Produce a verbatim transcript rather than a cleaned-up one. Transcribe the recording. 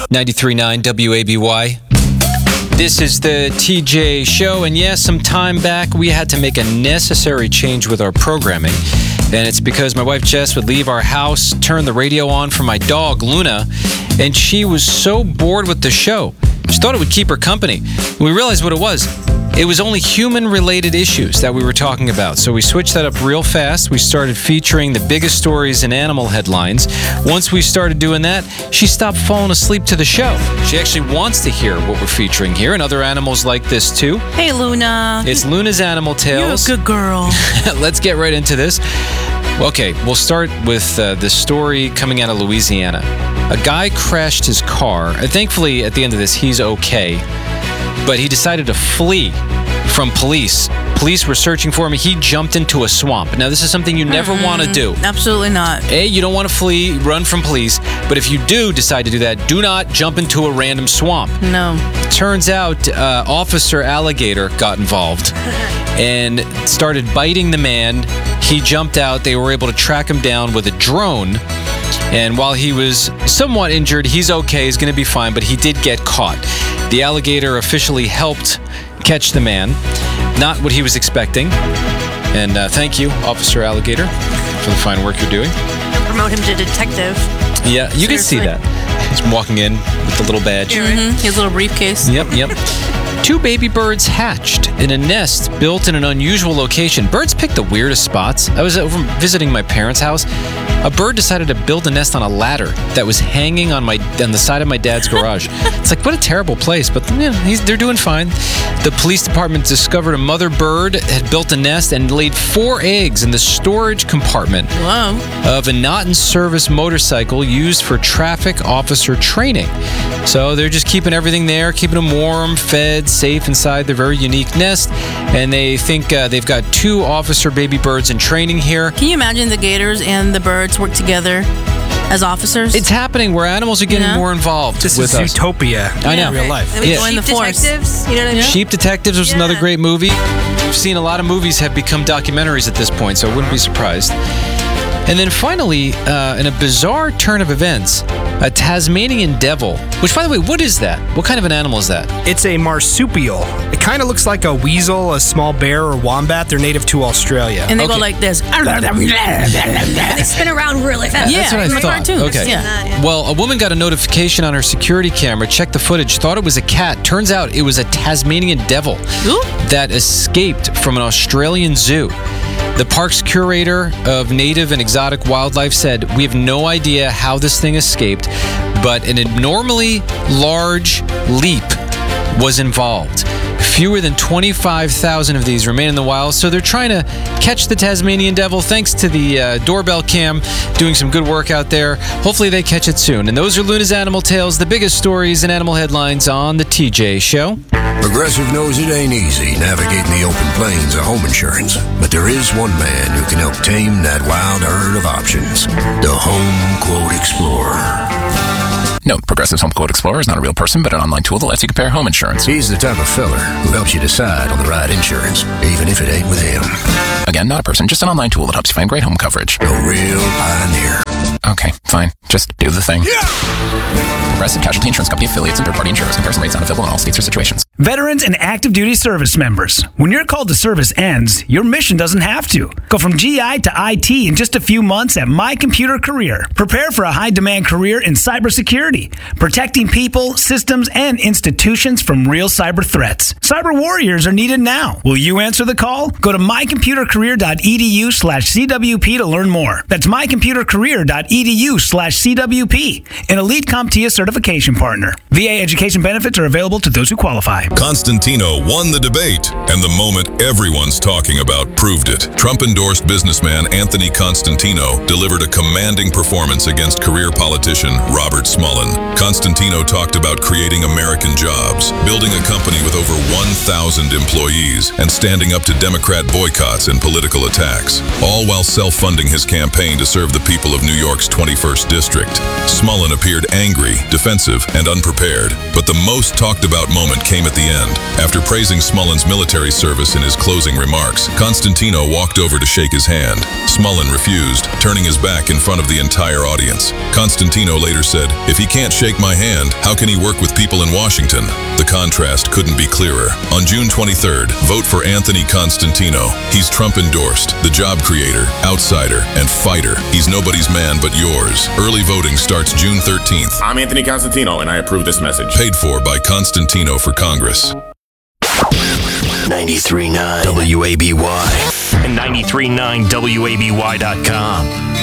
ninety-three point nine W A B Y. This is the T J Show, and yes, some time back we had to make a necessary change with our programming. And it's because my wife Jess would leave our house, turn the radio on for my dog Luna, and she was so bored with the show. She thought it would keep her company. We realized what it was. It was only human-related issues that we were talking about. So we switched that up real fast. We started featuring the biggest stories in animal headlines. Once we started doing that, she stopped falling asleep to the show. She actually wants to hear what we're featuring here and other animals like this too. Hey, Luna. It's Luna's Animal Tales. You're a good girl. Let's get right into this. Okay, we'll start with uh, the story coming out of Louisiana. A guy crashed his car. And thankfully, at the end of this, he's okay. But he decided to flee from police. Police were searching for him. He jumped into a swamp. Now, this is something you never mm, want to do. Absolutely not. A, you don't want to flee, run from police. But if you do decide to do that, do not jump into a random swamp. No. Turns out uh, Officer Alligator got involved and started biting the man. He jumped out. They were able to track him down with a drone. And while he was somewhat injured, he's okay. He's going to be fine, but he did get caught. The alligator officially helped catch the man. Not what he was expecting. And uh, thank you, Officer Alligator, for the fine work you're doing. And promote him to detective. Yeah, you Seriously. Can see that. He's walking in with the little badge. Mm-hmm. His little briefcase. Yep, yep. Two baby birds hatched in a nest built in an unusual location. Birds pick the weirdest spots. I was over visiting my parents' house. A bird decided to build a nest on a ladder that was hanging on my on the side of my dad's garage. It's like, what a terrible place, but you know, he's, they're doing fine. The police department discovered a mother bird had built a nest and laid four eggs in the storage compartment Wow. of a not-in-service motorcycle used for traffic officer training. So they're just keeping everything there, keeping them warm, fed, safe inside their very unique nest. And they think uh, they've got two officer baby birds in training here. Can you imagine the gators and the birds work together as officers? It's happening where animals are getting you know? more involved this with is us. utopia I know. in real life. I mean, Yeah. Join Sheep the force. Detectives, you know what I mean? Sheep Detectives was Yeah. another great movie. We've seen a lot of movies have become documentaries at this point, so I wouldn't be surprised. And then finally, uh, in a bizarre turn of events, a Tasmanian devil, which, by the way, what is that? What kind of an animal is that? It's a marsupial. It kind of looks like a weasel, a small bear, or wombat. They're native to Australia. And they Okay. go like this. They spin around really fast. Yeah, That's what I in the thought. cartoons. Okay. Yeah. That, yeah. Well, a woman got a notification on her security camera, checked the footage, thought it was a cat. Turns out it was a Tasmanian devil Ooh. that escaped from an Australian zoo. The park's curator of native and exotic wildlife said, "We have no idea how this thing escaped, but an abnormally large leap was involved. Fewer than twenty-five thousand of these remain in the wild, so they're trying to catch the Tasmanian devil thanks to the uh, doorbell cam, doing some good work out there. Hopefully they catch it soon." And those are Luna's Animal Tales, the biggest stories and animal headlines on the T J Show. Progressive knows it ain't easy navigating the open plains of home insurance, but there is one man who can help tame that wild herd of options. The Home Quote Explorer. Note, Progressive's Home Quote Explorer is not a real person, but an online tool that lets you compare home insurance. He's the type of feller who helps you decide on the right insurance, even if it ain't with him. Again, not a person, just an online tool that helps you find great home coverage. A real pioneer. Okay, fine. Just do the thing. Progressive Casualty Insurance Company affiliates and third-party insurers. Comparison rates not available in all states or situations. Veterans and active duty service members. When your call to service ends, your mission doesn't have to. Go from G I to I T in just a few months at My Computer Career. Prepare for a high-demand career in cybersecurity, protecting people, systems, and institutions from real cyber threats. Cyber warriors are needed now. Will you answer the call? Go to mycomputercareer.edu slash CWP to learn more. That's mycomputercareer.edu slash CWP, an elite CompTIA certification partner. V A education benefits are available to those who qualify. Constantino won the debate, and the moment everyone's talking about proved it. Trump-endorsed businessman Anthony Constantino delivered a commanding performance against career politician Robert Smullen. Constantino talked about creating American jobs, building a company with over one thousand employees, and standing up to Democrat boycotts and political attacks, all while self-funding his campaign to serve the people of New York's twenty-first District. Smullen appeared angry, defensive, and unprepared, but the most talked about moment came at the the end. After praising Smullen's military service in his closing remarks, Constantino walked over to shake his hand. Smullen refused, turning his back in front of the entire audience. Constantino later said, "If he can't shake my hand, how can he work with people in Washington?" The contrast couldn't be clearer. On June twenty-third, vote for Anthony Constantino. He's Trump-endorsed, the job creator, outsider, and fighter. He's nobody's man but yours. Early voting starts June thirteenth. I'm Anthony Constantino, and I approve this message. Paid for by Constantino for Congress. ninety-three point nine W A B Y and ninety-three point nine W A B Y dot com.